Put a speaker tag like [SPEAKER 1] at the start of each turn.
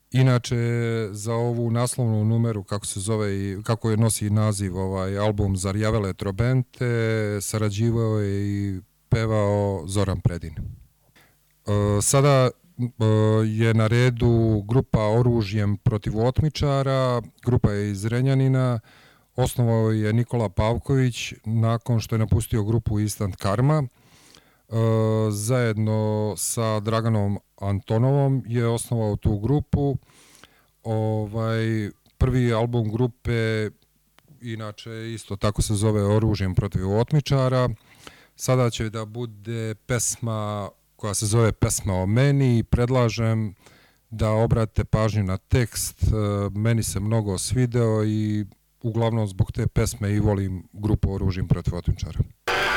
[SPEAKER 1] Inače, za ovu naslovnu numeru, kako se zove i kako je nosi naziv ovaj album Zarjavele trobente, sarađivao je i pevao Zoran Predin. Sada je na redu grupa Oružjem protiv otmičara, grupa je iz Renjanina, osnovao je Nikola Pavković nakon što je napustio grupu Instant Karma. Zajedno sa Draganom Antonovom je osnovao tu grupu. Prvi album grupe, inače isto tako se zove Oružjem protiv otmičara. Sada će da bude pesma koja se zove Pesma o meni i predlažem da obratite pažnju na tekst. Meni se mnogo svideo i uglavnom zbog te pesme i volim grupu Oružjem protiv otmičara.